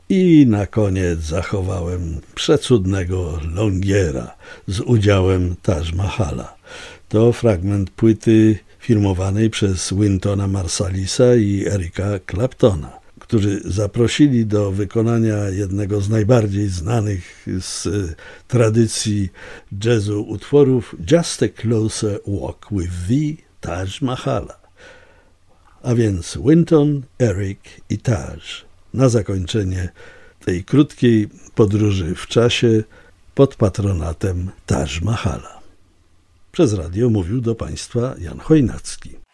I na koniec zachowałem przecudnego Longiera z udziałem Taj Mahala. To fragment płyty firmowanej przez Wyntona Marsallisa i Erika Claptona, którzy zaprosili do wykonania jednego z najbardziej znanych z tradycji jazzu utworów Just a Closer Walk with Thee Taj Mahala. A więc Wynton, Eric i Taj na zakończenie tej krótkiej podróży w czasie pod patronatem Taj Mahala. Przez radio mówił do Państwa Jan Chojnacki.